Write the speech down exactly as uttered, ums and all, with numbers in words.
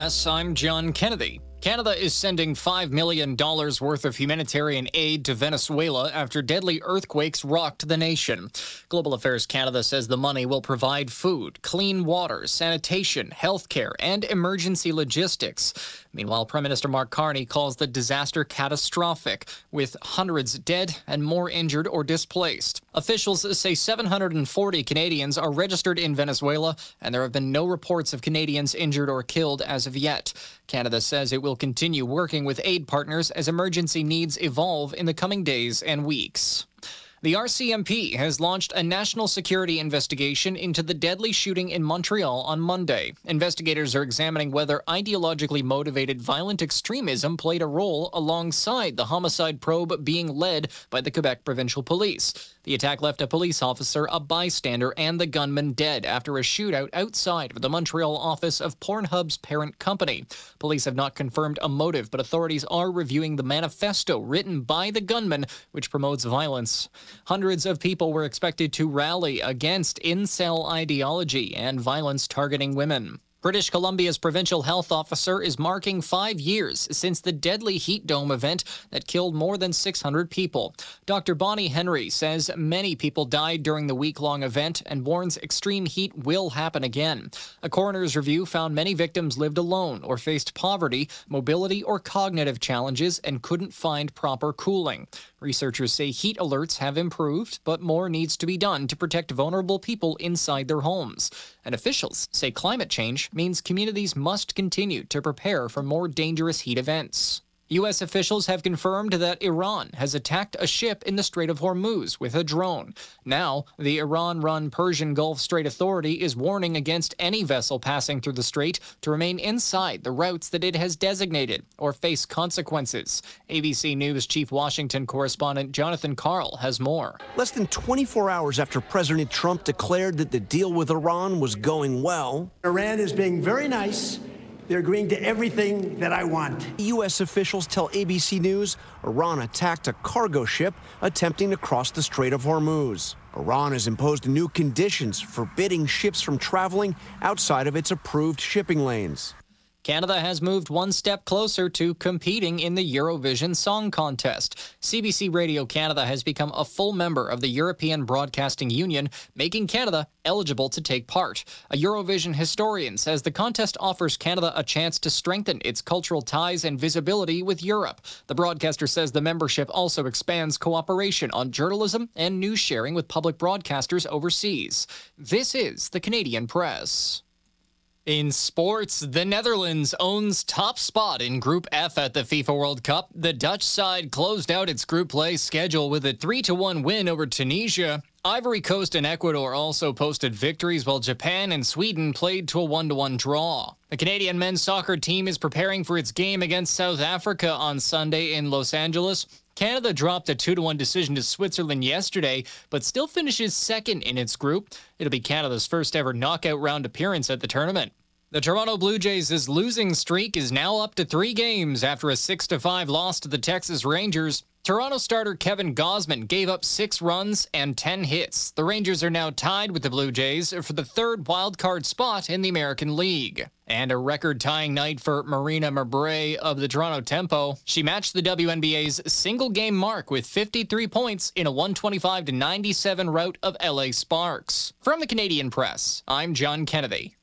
Yes, I'm John Kennedy. Canada is sending five million dollars worth of humanitarian aid to Venezuela after deadly earthquakes rocked the nation. Global Affairs Canada says the money will provide food, clean water, sanitation, healthcare, and emergency logistics. Meanwhile, Prime Minister Mark Carney calls the disaster catastrophic, with hundreds dead and more injured or displaced. Officials say seven hundred forty Canadians are registered in Venezuela, and there have been no reports of Canadians injured or killed as of yet. Canada says it will continue working with aid partners as emergency needs evolve in the coming days and weeks. The R C M P has launched a national security investigation into the deadly shooting in Montreal on Monday. Investigators are examining whether ideologically motivated violent extremism played a role alongside the homicide probe being led by the Quebec Provincial Police. The attack left a police officer, a bystander, and the gunman dead after a shootout outside of the Montreal office of Pornhub's parent company. Police have not confirmed a motive, but authorities are reviewing the manifesto written by the gunman, which promotes violence. Hundreds of people were expected to rally against incel ideology and violence targeting women. British Columbia's provincial health officer is marking five years since the deadly heat dome event that killed more than six hundred people. Doctor Bonnie Henry says many people died during the week-long event and warns extreme heat will happen again. A coroner's review found many victims lived alone or faced poverty, mobility, or cognitive challenges and couldn't find proper cooling. Researchers say heat alerts have improved, but more needs to be done to protect vulnerable people inside their homes. And officials say climate change means communities must continue to prepare for more dangerous heat events. U S officials have confirmed that Iran has attacked a ship in the Strait of Hormuz with a drone. Now, the Iran-run Persian Gulf Strait Authority is warning against any vessel passing through the strait to remain inside the routes that it has designated or face consequences. A B C News Chief Washington correspondent Jonathan Karl has more. Less than twenty-four hours after President Trump declared that the deal with Iran was going well, Iran is being very nice. They're agreeing to everything that I want. U S officials tell A B C News Iran attacked a cargo ship attempting to cross the Strait of Hormuz. Iran has imposed new conditions forbidding ships from traveling outside of its approved shipping lanes. Canada has moved one step closer to competing in the Eurovision Song Contest. C B C Radio Canada has become a full member of the European Broadcasting Union, making Canada eligible to take part. A Eurovision historian says the contest offers Canada a chance to strengthen its cultural ties and visibility with Europe. The broadcaster says the membership also expands cooperation on journalism and news sharing with public broadcasters overseas. This is the Canadian Press. In sports, the Netherlands owns top spot in Group F at the FIFA World Cup. The Dutch side closed out its group play schedule with a three to one win over Tunisia. Ivory Coast and Ecuador also posted victories, while Japan and Sweden played to a one to one draw. The Canadian men's soccer team is preparing for its game against South Africa on Sunday in Los Angeles. Canada dropped a two to one decision to Switzerland yesterday, but still finishes second in its group. It'll be Canada's first ever knockout round appearance at the tournament. The Toronto Blue Jays' losing streak is now up to three games after a six to five loss to the Texas Rangers. Toronto starter Kevin Gausman gave up six runs and ten hits. The Rangers are now tied with the Blue Jays for the third wildcard spot in the American League. And a record-tying night for Marina Mabrey of the Toronto Tempo. She matched the W N B A's single-game mark with fifty-three points in a one twenty-five to ninety-seven rout of L A Sparks. From the Canadian Press, I'm John Kennedy.